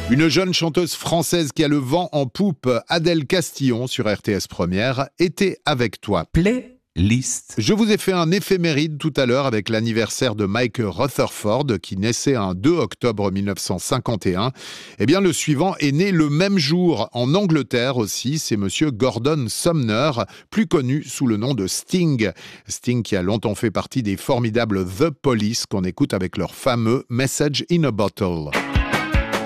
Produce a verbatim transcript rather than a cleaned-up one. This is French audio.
Une jeune chanteuse française qui a le vent en poupe, Adèle Castillon sur R T S Première, était avec toi. Playlist. Je vous ai fait un éphéméride tout à l'heure avec l'anniversaire de Mike Rutherford qui naissait un deux octobre mille neuf cent cinquante et un. Eh bien, le suivant est né le même jour en Angleterre aussi. C'est monsieur Gordon Sumner, plus connu sous le nom de Sting. Sting qui a longtemps fait partie des formidables The Police qu'on écoute avec leur fameux Message in a Bottle.